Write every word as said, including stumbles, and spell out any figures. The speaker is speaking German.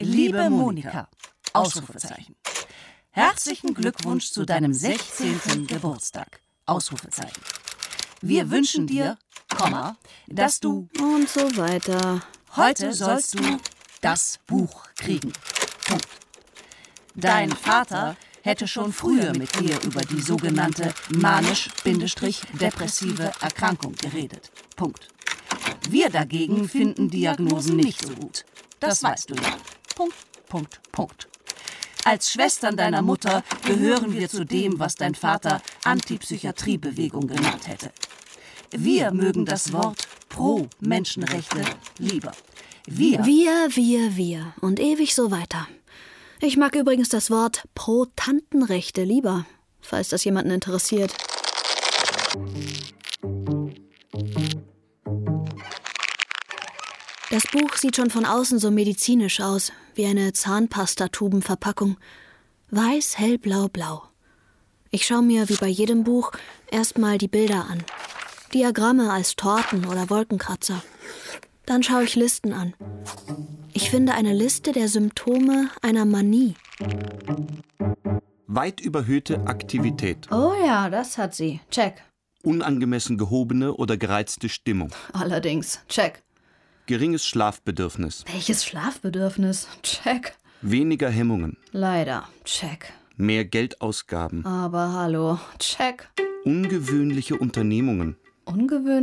Liebe Monika, Ausrufezeichen. Herzlichen Glückwunsch zu deinem sechzehnten Geburtstag, Ausrufezeichen. Wir wünschen dir, Komma, dass du Und so weiter. heute sollst du das Buch kriegen. Punkt. Dein Vater hätte schon früher mit dir über die sogenannte manisch-depressive Erkrankung geredet. Punkt. Wir dagegen finden Diagnosen nicht so gut. Das weißt du ja. Punkt, Punkt, Punkt. Als Schwestern deiner Mutter gehören wir zu dem, was dein Vater Antipsychiatriebewegung genannt hätte. Wir mögen das Wort Pro-Menschenrechte lieber. Wir, Wir, wir, wir und ewig so weiter. Ich mag übrigens das Wort Pro-Tantenrechte lieber, falls das jemanden interessiert. Das Buch sieht schon von außen so medizinisch aus, wie eine Zahnpastatubenverpackung. Weiß, hell, blau, blau. Ich schaue mir, wie bei jedem Buch, erstmal die Bilder an. Diagramme als Torten oder Wolkenkratzer. Dann schaue ich Listen an. Ich finde eine Liste der Symptome einer Manie. Weit überhöhte Aktivität, Oh ja, das hat sie. Check. unangemessen gehobene oder gereizte Stimmung, Allerdings. Check. geringes Schlafbedürfnis, Welches Schlafbedürfnis? Check. weniger Hemmungen, Leider. Check. mehr Geldausgaben, Aber hallo. Check. ungewöhnliche Unternehmungen, Ungewöhnlich.